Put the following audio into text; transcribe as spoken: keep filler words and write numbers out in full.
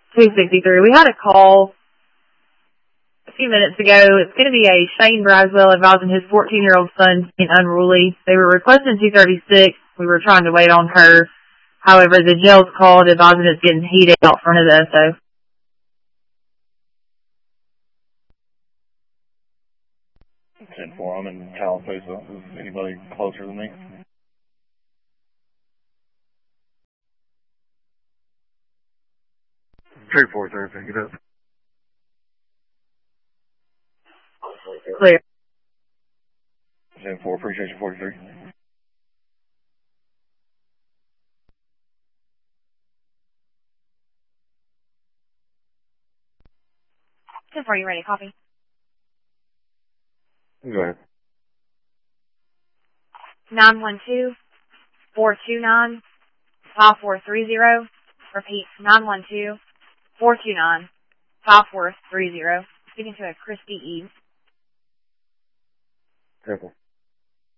two sixty-three. We had a call a few minutes ago. It's going to be a Shane Braswell advising his fourteen-year-old son being unruly. They were requesting two thirty-six. We were trying to wait on her. However, the jail's called advising it's getting heated out front of the S O. ten four, I'm in Tallapoosa. Is anybody closer than me? two four three, pick it up. Clear. ten four, appreciate you, forty-three. ten four, you ready? Copy. Go ahead. nine one two, four two nine, five four three zero. Repeat, nine one two, four two nine, five four three zero. Speaking to a Christy Eves. Temple.